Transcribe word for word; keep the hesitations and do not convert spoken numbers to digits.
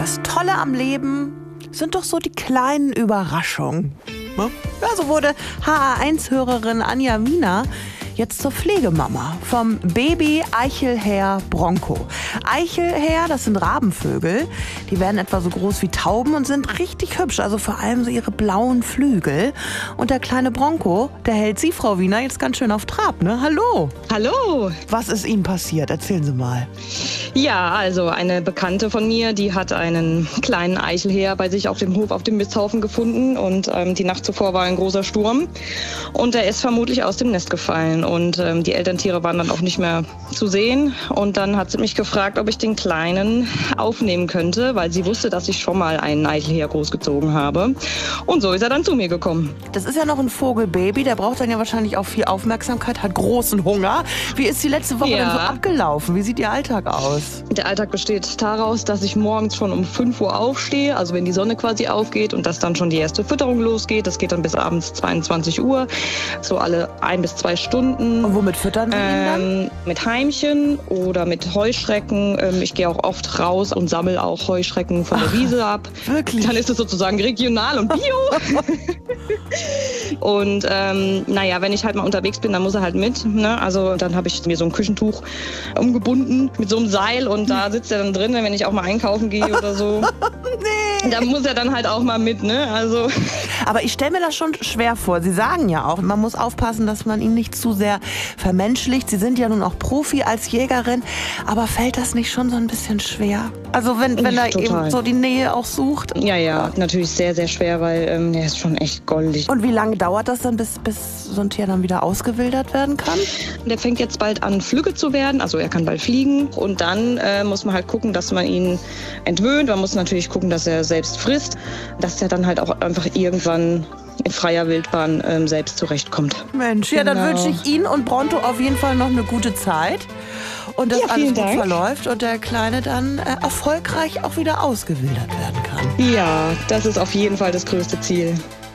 Das Tolle am Leben sind doch so die kleinen Überraschungen. Ja, so wurde H A eins Hörerin Anja Wiener jetzt zur Pflegemama vom Baby Eichelherr Bronco. Eichelherr, das sind Rabenvögel. Die werden etwa so groß wie Tauben und sind richtig hübsch. Also vor allem so ihre blauen Flügel. Und der kleine Bronco, der hält Sie, Frau Wiener, jetzt ganz schön auf Trab, ne? Hallo. Hallo. Was ist Ihnen passiert? Erzählen Sie mal. Ja, also eine Bekannte von mir, die hat einen kleinen Eichelherr bei sich auf dem Hof, auf dem Misthaufen gefunden. Und ähm, die Nacht zuvor war ein großer Sturm. Und er ist vermutlich aus dem Nest gefallen. Und ähm, die Elterntiere waren dann auch nicht mehr zu sehen. Und dann hat sie mich gefragt, ob ich den Kleinen aufnehmen könnte, weil sie wusste, dass ich schon mal einen Eichelherr großgezogen habe. Und so ist er dann zu mir gekommen. Das ist ja noch ein Vogelbaby, der braucht dann ja wahrscheinlich auch viel Aufmerksamkeit, hat großen Hunger. Wie ist die letzte Woche Ja. denn so abgelaufen? Wie sieht Ihr Alltag aus? Der Alltag besteht daraus, dass ich morgens schon um fünf Uhr aufstehe, also wenn die Sonne quasi aufgeht und dass dann schon die erste Fütterung losgeht. Das geht dann bis abends zweiundzwanzig Uhr, so alle ein bis zwei Stunden. Und womit füttern Sie ihn dann? Ähm, mit Heimchen oder mit Heuschrecken. Ähm, ich gehe auch oft raus und sammle auch Heuschrecken von der Ach, Wiese ab. wirklich? Dann ist es sozusagen regional und bio. Und ähm, naja, wenn ich halt mal unterwegs bin, dann muss er halt mit. Ne? Also dann habe ich mir so ein Küchentuch umgebunden mit so einem Seil und da sitzt er dann drin, wenn ich auch mal einkaufen gehe oder so. Nee. Da muss er dann halt auch mal mit, ne? Also. Aber ich stelle mir das schon schwer vor. Sie sagen ja auch, man muss aufpassen, dass man ihn nicht zu sehr vermenschlicht. Sie sind ja nun auch Profi als Jägerin. Aber fällt das nicht schon so ein bisschen schwer? Also wenn, wenn er Total. eben so die Nähe auch sucht? Ja, ja, natürlich sehr, sehr schwer, weil ähm, der ist schon echt goldig. Und wie lange dauert das dann, bis, bis so ein Tier dann wieder ausgewildert werden kann? Der fängt jetzt bald an, flügge zu werden, also er kann bald fliegen. Und dann äh, muss man halt gucken, dass man ihn entwöhnt. Man muss natürlich gucken, dass er selbst frisst, dass er dann halt auch einfach irgendwann in freier Wildbahn ähm, selbst zurechtkommt. Mensch, ja, dann Genau. wünsche ich Ihnen und Bronto auf jeden Fall noch eine gute Zeit. Und dass Ja, alles vielen gut Dank. verläuft und der Kleine dann äh, erfolgreich auch wieder ausgewildert werden kann. Ja, das ist auf jeden Fall das größte Ziel.